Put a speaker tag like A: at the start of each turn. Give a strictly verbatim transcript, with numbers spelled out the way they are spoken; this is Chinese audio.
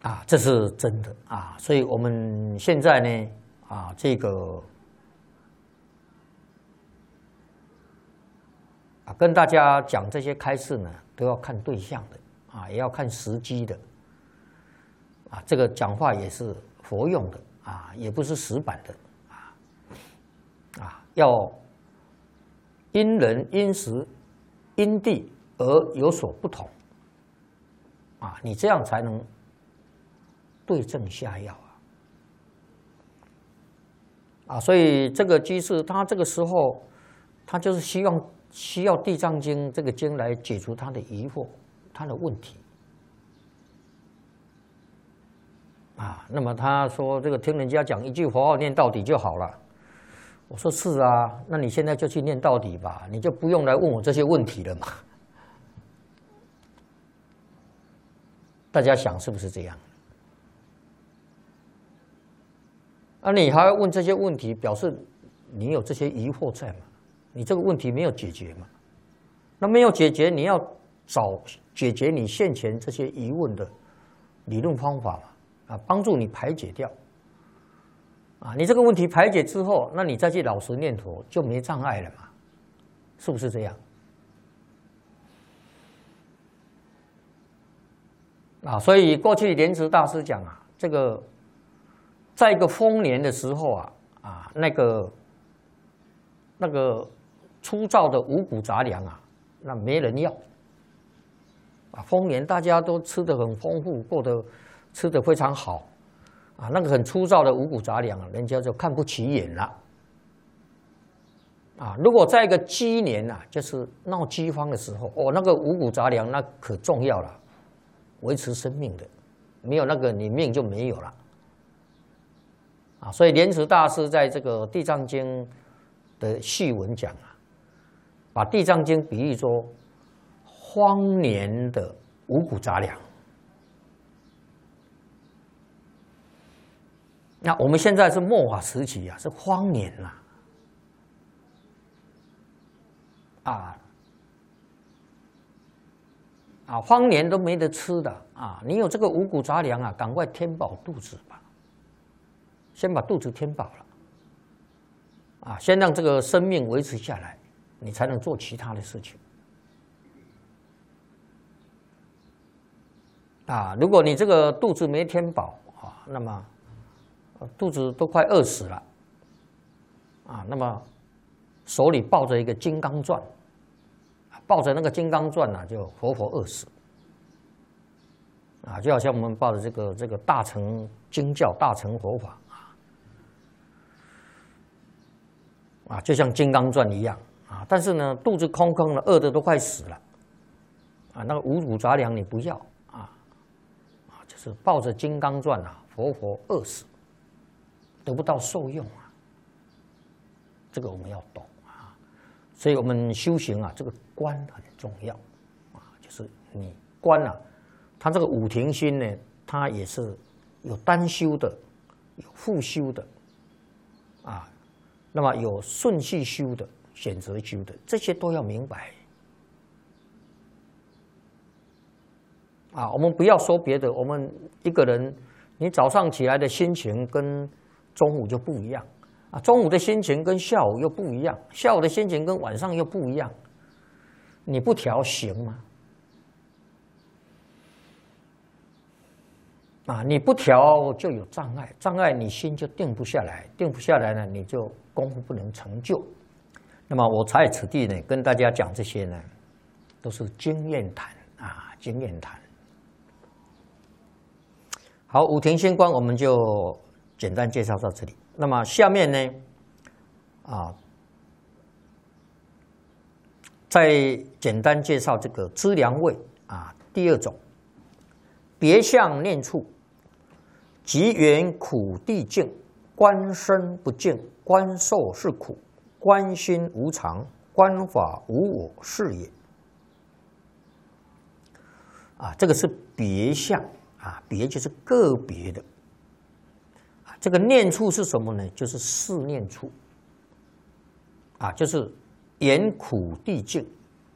A: 啊，这是真的啊，所以我们现在呢，啊，这个啊，跟大家讲这些开示呢，都要看对象的啊，也要看时机的啊，这个讲话也是佛用的啊，也不是死板的啊啊，要因人因时因地而有所不同啊，你这样才能对症下药啊！啊，所以这个居士他这个时候，他就是希望需要《地藏经》这个经来解除他的疑惑、他的问题啊。那么他说：“这个听人家讲一句佛号念到底就好了。”我说：“是啊，那你现在就去念到底吧，你就不用来问我这些问题了嘛。”大家想是不是这样？啊，你还要问这些问题，表示你有这些疑惑在嘛？你这个问题没有解决嘛？那没有解决，你要找解决你现前这些疑问的理论方法嘛？啊，帮助你排解掉。啊，你这个问题排解之后，那你再去老实念佛就没障碍了嘛？是不是这样？啊，所以过去莲池大师讲啊，这个在一个丰年的时候啊，啊，那个那个粗糙的五谷杂粮啊，那没人要。啊，丰年大家都吃得很丰富，过得吃得非常好，啊，那个很粗糙的五谷杂粮啊，人家就看不起眼了。啊，如果在一个饥年啊，就是闹饥荒的时候，哦，那个五谷杂粮那可重要了。维持生命的，没有那个你命就没有了啊！所以莲池大师在这个《地藏经》的序文讲啊，把《地藏经》比喻作荒年的五谷杂粮。那我们现在是末法时期啊，是荒年呐啊。啊啊，荒年都没得吃的啊！你有这个五谷杂粮啊，赶快填饱肚子吧。先把肚子填饱了，啊，先让这个生命维持下来，你才能做其他的事情。啊，如果你这个肚子没填饱啊，那么肚子都快饿死了，啊，那么手里抱着一个金刚钻。抱着那个金刚钻呢、啊，就活活饿死啊！就好像我们抱着这个这个大乘经教、大乘佛法啊，啊，就像金刚钻一样啊。但是呢，肚子空空了，饿得都快死了啊！那个五谷杂粮你不要啊啊，就是抱着金刚钻啊，活活饿死，得不到受用啊。这个我们要懂。所以我们修行啊，这个观很重要啊，就是你观啊，它这个五停心呢，它也是有单修的，有复修的，啊，那么有顺序修的、选择修的，这些都要明白。啊，我们不要说别的，我们一个人，你早上起来的心情跟中午就不一样。啊，中午的心情跟下午又不一样，下午的心情跟晚上又不一样，你不调行吗？啊，你不调就有障碍，障碍你心就定不下来，定不下来呢，你就功夫不能成就。那么我在此地呢，跟大家讲这些呢，都是经验谈啊，经验谈。好，五停心观我们就简单介绍到这里。那么下面呢，啊，再简单介绍这个知良位啊，第二种，别相念处，即缘苦地境，观身不净，观受是苦，观心无常，观法无我是也。啊，这个是别相啊，别就是个别的。这个念处是什么呢？就是四念处，啊，就是缘苦地境，